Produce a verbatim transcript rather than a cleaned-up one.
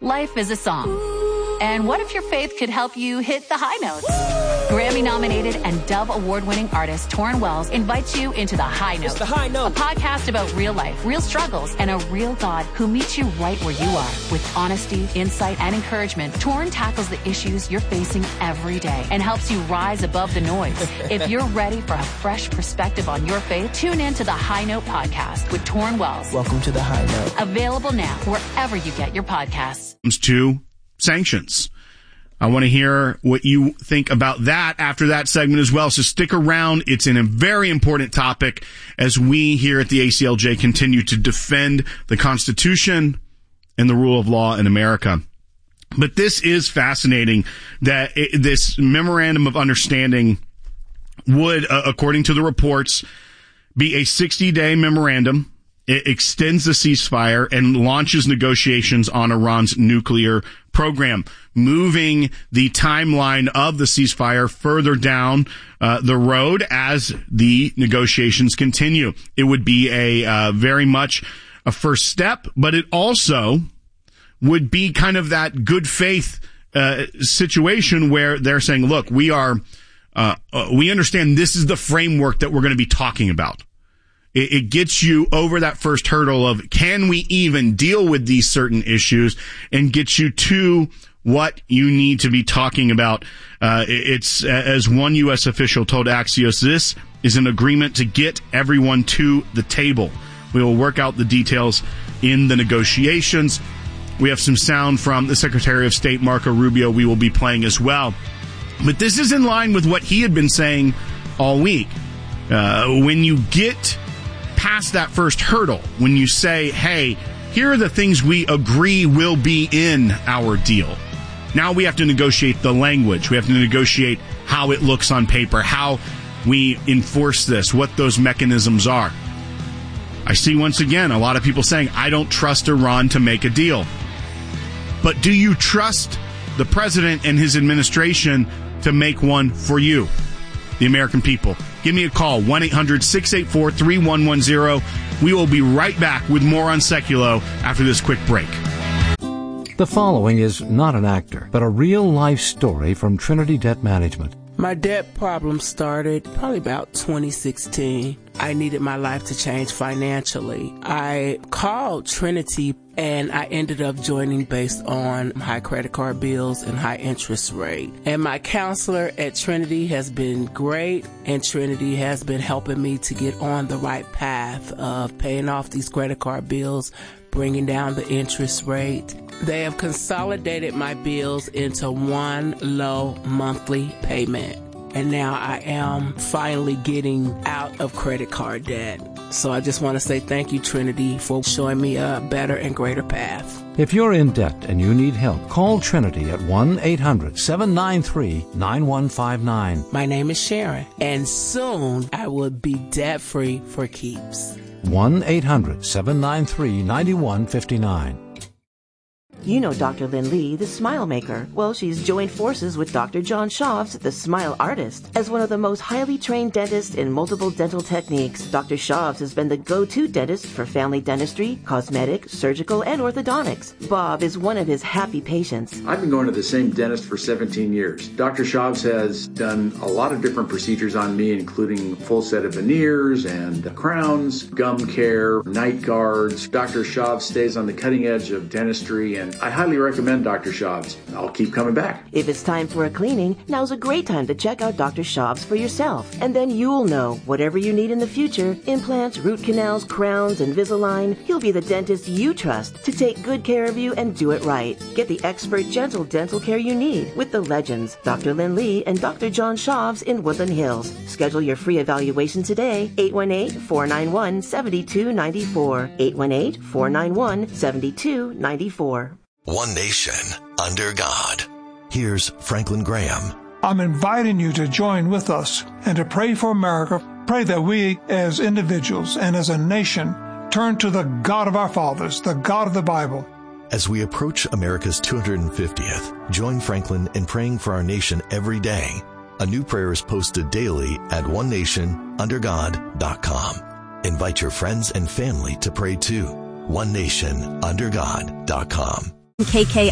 Life is a song. And what if your faith could help you hit the high notes? Grammy-nominated and Dove Award-winning artist Torrin Wells invites you into The High Note. It's The High Note. A podcast about real life, real struggles, and a real God who meets you right where you are. With honesty, insight, and encouragement, Torrin tackles the issues you're facing every day and helps you rise above the noise. If you're ready for a fresh perspective on your faith, tune in to The High Note podcast with Torrin Wells. Welcome to The High Note. Available now wherever you get your podcasts. To sanctions. I want to hear what you think about that after that segment as well. So stick around. It's in a very important topic as we here at the A C L J continue to defend the Constitution and the rule of law in America. But this is fascinating that it, this memorandum of understanding would, uh, according to the reports, be a sixty-day memorandum. It extends the ceasefire and launches negotiations on Iran's nuclear program, moving the timeline of the ceasefire further down uh, the road as the negotiations continue. It would be a uh, very much a first step, but it also would be kind of that good faith uh, situation where they're saying, look, we are, uh, uh, we understand this is the framework that we're going to be talking about. It gets you over that first hurdle of can we even deal with these certain issues and get you to what you need to be talking about. Uh, it's, as one U S official told Axios, this is an agreement to get everyone to the table. We will work out the details in the negotiations. We have some sound from the Secretary of State, Marco Rubio, we will be playing as well. But this is in line with what he had been saying all week. Uh, when you get past that first hurdle, when you say, hey, here are the things we agree will be in our deal. Now we have to negotiate the language. We have to negotiate how it looks on paper, how we enforce this, what those mechanisms are. I see once again a lot of people saying, I don't trust Iran to make a deal. But do you trust the president and his administration to make one for you, the American people? Give me a call, one eight hundred six eight four three one one zero. We will be right back with more on Seculo after this quick break. The following is not an actor, but a real-life story from Trinity Debt Management. My debt problem started probably about twenty sixteen. I needed my life to change financially. I called Trinity and I ended up joining based on high credit card bills and high interest rate. And my counselor at Trinity has been great, and Trinity has been helping me to get on the right path of paying off these credit card bills, bringing down the interest rate. They have consolidated my bills into one low monthly payment. And now I am finally getting out of credit card debt. So I just want to say thank you, Trinity, for showing me a better and greater path. If you're in debt and you need help, call Trinity at one eight hundred seven nine three nine one five nine. My name is Sharon, and soon I will be debt-free for keeps. one eight hundred seven nine three nine one five nine. You know Doctor Lynn Lee, the Smile Maker. Well, she's joined forces with Doctor John Schaubs, the Smile Artist. As one of the most highly trained dentists in multiple dental techniques, Doctor Schaubs has been the go-to dentist for family dentistry, cosmetic, surgical, and orthodontics. Bob is one of his happy patients. I've been going to the same dentist for seventeen years. Doctor Schaubs has done a lot of different procedures on me, including a full set of veneers and crowns, gum care, night guards. Doctor Schaubs stays on the cutting edge of dentistry, and I highly recommend Doctor Schaubs. I'll keep coming back. If it's time for a cleaning, now's a great time to check out Doctor Schaubs for yourself. And then you'll know whatever you need in the future, implants, root canals, crowns, Invisalign, he'll be the dentist you trust to take good care of you and do it right. Get the expert, gentle dental care you need with the legends, Doctor Lynn Lee and Doctor John Schaubs in Woodland Hills. Schedule your free evaluation today, eight one eight, four nine one, seven two nine four, eight one eight, four nine one, seven two nine four. One nation, under God. Here's Franklin Graham. I'm inviting you to join with us and to pray for America. Pray that we, as individuals and as a nation, turn to the God of our fathers, the God of the Bible. As we approach America's two hundred fiftieth, join Franklin in praying for our nation every day. A new prayer is posted daily at one nation under god dot com. Invite your friends and family to pray too. one nation under god dot com. K K